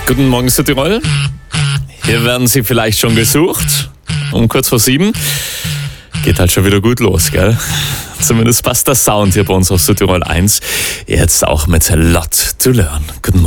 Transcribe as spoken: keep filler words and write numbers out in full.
Guten Morgen, Südtirol. Hier werden Sie vielleicht schon gesucht. Um kurz vor sieben. Geht halt schon wieder gut los, gell? Zumindest passt der Sound hier bei uns auf Südtirol eins. Jetzt auch mit Lot to Learn. Guten Morgen.